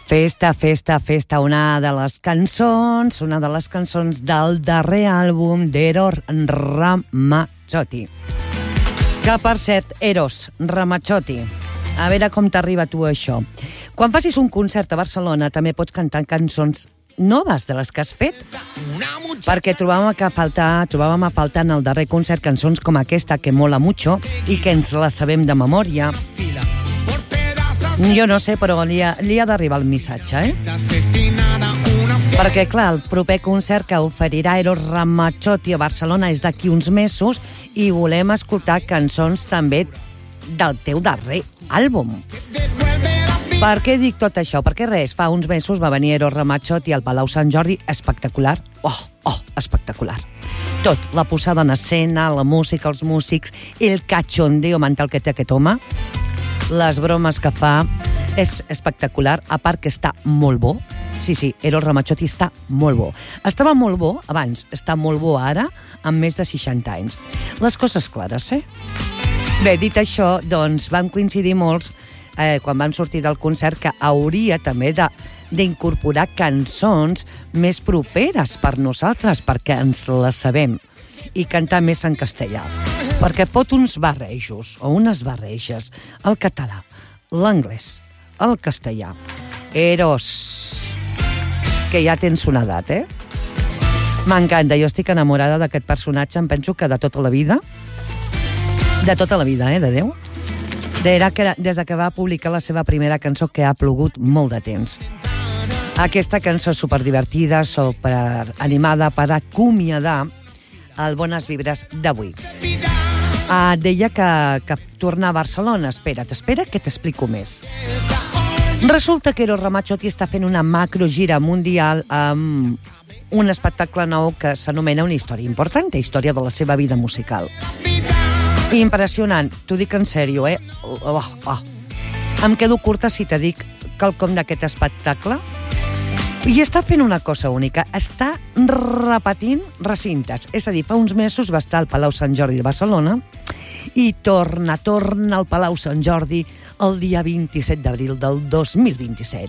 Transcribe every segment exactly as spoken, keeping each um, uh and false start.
Festa, festa, festa, una de les cançons, una de les cançons del darrer àlbum d'Eros Ramazzotti. Que, per cert, Eros Ramazzotti, a veure com t'arriba a tu això. Quan facis un concert a Barcelona també pots cantar cançons noves de les que has fet, perquè trobàvem a faltar, trobàvem a faltar en el darrer concert cançons com aquesta, que mola mucho, i que ens la sabem de memòria. Jo no sé, però li ha, li ha d'arribar el missatge, eh? Perquè, clar, el proper concert que oferirà Eros Ramazzotti a Barcelona és d'aquí uns mesos i volem escoltar cançons també del teu darrer àlbum. Per què dic tot això? Perquè res, fa uns mesos va venir Eros Ramazzotti al Palau Sant Jordi, espectacular. Oh, oh, espectacular. Tot, la posada en escena, la música, els músics, el cachondeo mental que té aquest home, les bromes que fa, és espectacular, a part que està molt bo. Sí, sí, Eros Ramazzotti està molt bo. Estava molt bo abans, està molt bo ara, amb més de seixanta anys. Les coses clares, eh? Bé, dit això, doncs van coincidir molts eh, quan van sortir del concert que hauria també de d'incorporar cançons més properes per nosaltres, perquè ens les sabem, i cantar més en castellà. Perquè fot uns barrejos, o unes barreges, el català, l'anglès, el castellà. Eros, que ja tens una edat, eh? M'encanta, jo estic enamorada d'aquest personatge, em penso que de tota la vida, de tota la vida, eh, de Déu, des que va publicar la seva primera cançó, que ha plogut molt de temps. Aquesta cançó superdivertida, superanimada per acomiadar el Bones Vibres d'avui. Ah, deia que, que torna a Barcelona. Espera't, espera que t'explico més. Resulta que Eros Ramazzotti està fent una macrogira mundial amb un espectacle nou que s'anomena Una història important, història de la seva vida musical. Impressionant, t'ho dic en sèrio, eh? Oh, oh. Em quedo curta si te dic quelcom d'aquest espectacle. I està fent una cosa única, està repetint recintes. És a dir, fa uns mesos va estar al Palau Sant Jordi de Barcelona i torna, torna al Palau Sant Jordi el dia vint-i-set d'abril del dos mil vint-i-set.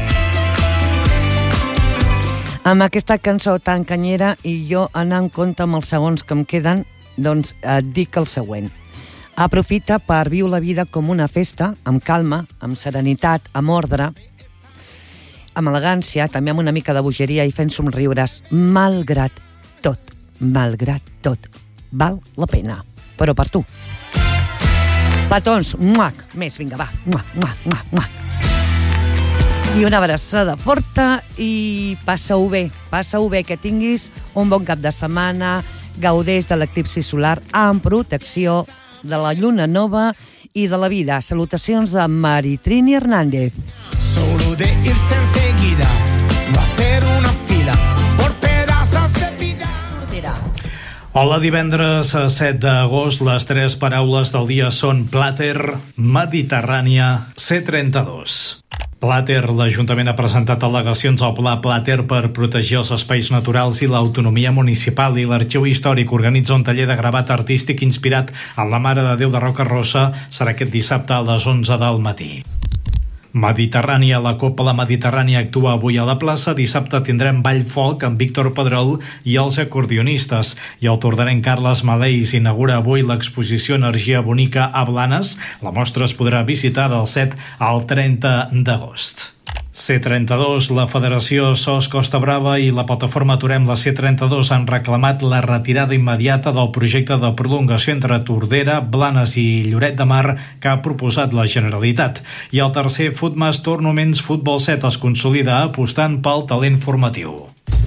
Amb aquesta cançó tan canyera, i jo anant en compte amb els segons que em queden, doncs et dic el següent. Aprofita per viure la vida com una festa, amb calma, amb serenitat, amb ordre, amb elegància, també amb una mica de bogeria i fent somriures, malgrat tot, malgrat tot. Val la pena, però per tu. Petons, muac, més, vinga, va, muac, muac, muac, muac. I una abraçada forta i passa-ho bé, passa-ho bé, que tinguis un bon cap de setmana, gaudeix de l'eclipsi solar amb protecció de la lluna nova i de la vida. Salutacions de Maritrini Hernández. Solo de irse enseguida, no hacer una fila por pedazos de vida. Hola, divendres set d'agost, les tres paraules del dia són Plater, Mediterrània, C trenta-dos. Plater, l'Ajuntament ha presentat al·legacions al Pla Plater per protegir els espais naturals i l'autonomia municipal, i l'Arxiu Històric organitza un taller de gravat artístic inspirat en la Mare de Déu de Rocarosa. Serà aquest dissabte a les onze del matí. Mediterrània, la Copa Mediterrània actua avui a la plaça. Dissabte tindrem ball folk amb Víctor Pedrol i els acordionistes. I el tordanenc Carles Maleis inaugura avui l'exposició Energia Bonica a Blanes. La mostra es podrà visitar del set al trenta d'agost. C trenta-dos, la Federació S O S Costa Brava i la plataforma Aturem la C trenta-dos han reclamat la retirada immediata del projecte de prolongació entre Tordera, Blanes i Lloret de Mar que ha proposat la Generalitat. I el tercer, Futmas Tournaments Futbol set es consolida apostant pel talent formatiu.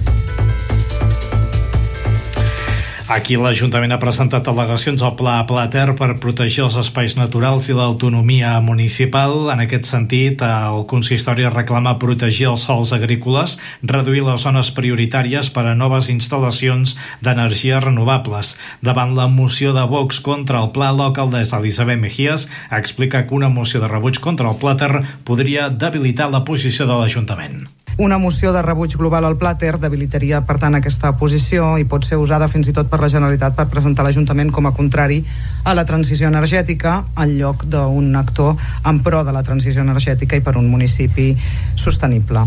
Aquí l'Ajuntament ha presentat al·legacions al Pla Plater per protegir els espais naturals i l'autonomia municipal. En aquest sentit, el consistori reclama protegir els sòls agrícoles, reduir les zones prioritàries per a noves instal·lacions d'energies renovables. Davant la moció de Vox contra el Pla, l'alcaldessa Elisabet Mejías explica que una moció de rebuig contra el Plater podria debilitar la posició de l'Ajuntament. Una moció de rebuig global al plàter debilitaria, per tant, aquesta posició i pot ser usada fins i tot per la Generalitat per presentar l'Ajuntament com a contrari a la transició energètica en lloc d'un actor en pro de la transició energètica i per un municipi sostenible.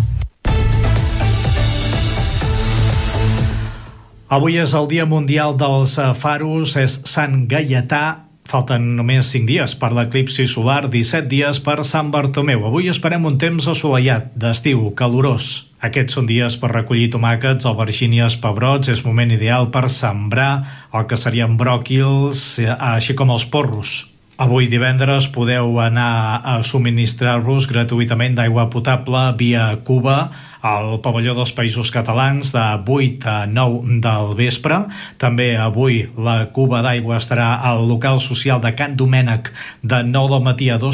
Avui és el Dia Mundial dels Faros, és Sant Gaietà. Falten només cinc dies per l'eclipsi solar, disset dies per Sant Bartomeu. Avui esperem un temps assolellat, d'estiu, calorós. Aquests són dies per recollir tomàquets, albergínies, pebrots. És moment ideal per sembrar el que serien bròquils, així com els porros. Avui divendres podeu anar a subministrar-vos gratuïtament d'aigua potable via Cuba al pavelló dels Països Catalans de vuit a nou del vespre. També avui la cuba d'aigua estarà al local social de Can Domènec de nou del matí a dos